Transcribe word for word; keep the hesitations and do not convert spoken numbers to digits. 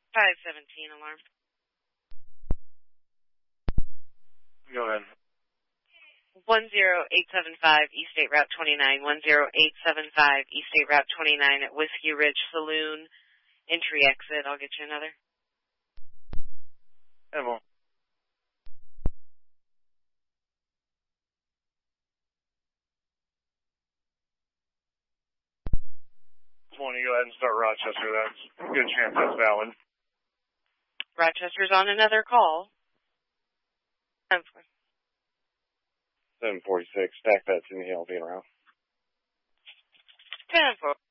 five seventeen alarm. Go ahead. one zero eight seven five East State Route twenty-nine, one zero eight seven five East State Route twenty-nine at Whiskey Ridge Saloon, entry exit. I'll get you another. Evan. twenty, go ahead and start Rochester. That's a good chance that's valid. Rochester's on another call. seven forty-six, stack that to me, I'll be around. ten four.